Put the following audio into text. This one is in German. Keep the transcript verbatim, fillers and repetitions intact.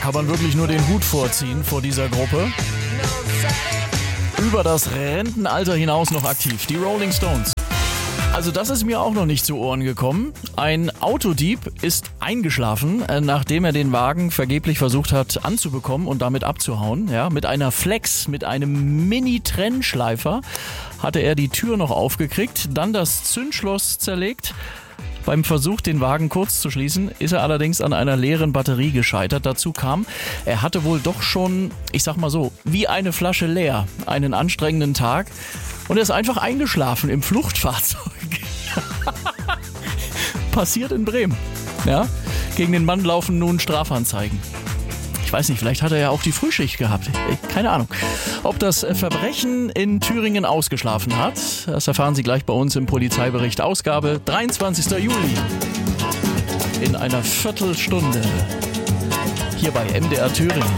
kann man wirklich nur den Hut vorziehen vor dieser Gruppe. Über das Rentenalter hinaus noch aktiv. Die Rolling Stones. Also das ist mir auch noch nicht zu Ohren gekommen. Ein Autodieb ist eingeschlafen, nachdem er den Wagen vergeblich versucht hat anzubekommen und damit abzuhauen. Ja, mit einer Flex, mit einem Mini-Trennschleifer hatte er die Tür noch aufgekriegt, dann das Zündschloss zerlegt. Beim Versuch, den Wagen kurz zu schließen, ist er allerdings an einer leeren Batterie gescheitert. Dazu kam, er hatte wohl doch schon, ich sag mal so, wie eine Flasche leer, einen anstrengenden Tag und er ist einfach eingeschlafen im Fluchtfahrzeug. Passiert in Bremen. Ja? Gegen den Mann laufen nun Strafanzeigen. Ich weiß nicht, vielleicht hat er ja auch die Frühschicht gehabt. Keine Ahnung. Ob das Verbrechen in Thüringen ausgeschlafen hat, das erfahren Sie gleich bei uns im Polizeibericht. Ausgabe dreiundzwanzigster Juli. In einer Viertelstunde. Hier bei M D R Thüringen.